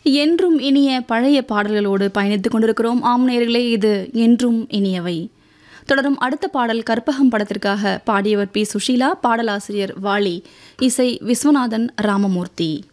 என்றும் இனிய பழைய பாடல்களோடு பயணித்துக் கொண்டிருக்கிறோம். ஆம் நேயர்களே, இது என்றும் இனியவை. தொடரும் அடுத்த பாடல் கற்பகம் படத்திற்காக பாடியவர் பி. சுஷீலா, பாடலாசிரியர் வாலி, இசை விஸ்வநாதன் ராமமூர்த்தி.